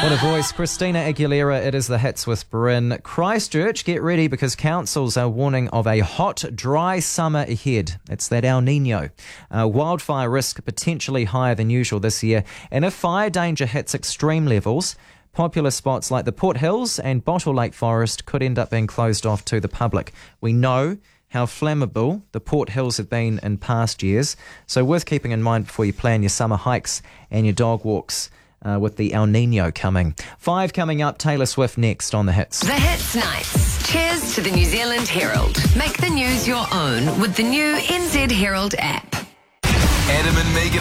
What a voice. Christina Aguilera, it is the hits with Bryn. Christchurch, get ready because councils are warning of a hot, dry summer ahead. It's that El Nino. Wildfire risk potentially higher than usual this year. And if fire danger hits extreme levels, popular spots like the Port Hills and Bottle Lake Forest could end up being closed off to the public. We know how flammable the Port Hills have been in past years, so worth keeping in mind before you plan your summer hikes and your dog walks. With the El Nino coming. 5 coming up, Taylor Swift next on The Hits. The Hits Nights. Cheers to the New Zealand Herald. Make the news your own with the new NZ Herald app. Adam and Megan